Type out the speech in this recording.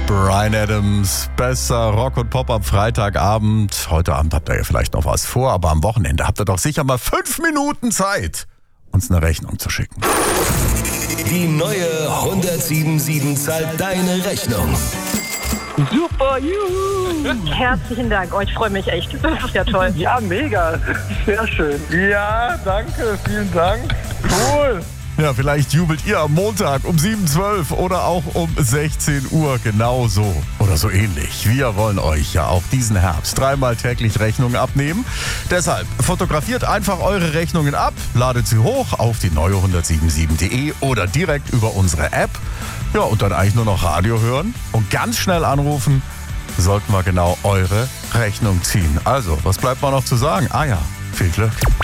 Bryan Adams, besser Rock und Pop am Freitagabend. Heute Abend habt ihr ja vielleicht noch was vor, aber am Wochenende habt ihr doch sicher mal 5 Minuten Zeit, uns eine Rechnung zu schicken. Die neue 107.7 zahlt deine Rechnung. Super, juhu! Herzlichen Dank. Oh, ich freue mich echt. Das ist ja toll. Ja, mega. Sehr schön. Ja, danke, vielen Dank. Cool. Ja, vielleicht jubelt ihr am Montag um 7:12 oder auch um 16 Uhr genauso oder so ähnlich. Wir wollen euch ja auch diesen Herbst 3-mal täglich Rechnungen abnehmen. Deshalb fotografiert einfach eure Rechnungen ab, ladet sie hoch auf die neue 107.7.de oder direkt über unsere App. Ja, und dann eigentlich nur noch Radio hören und ganz schnell anrufen, sollten wir genau eure Rechnung ziehen. Also, was bleibt mal noch zu sagen? Ah ja, viel Glück.